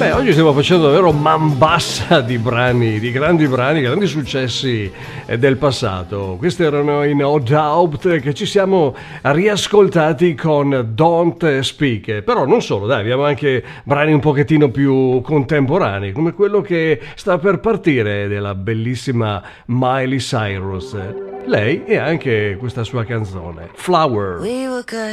Oggi stiamo facendo davvero man bassa di brani, di grandi brani, grandi successi del passato. Questi erano i No Doubt, che ci siamo riascoltati con Don't Speak. Però non solo, dai, abbiamo anche brani un pochettino più contemporanei, come quello che sta per partire della bellissima Miley Cyrus. Lei e anche questa sua canzone, Flower. We were good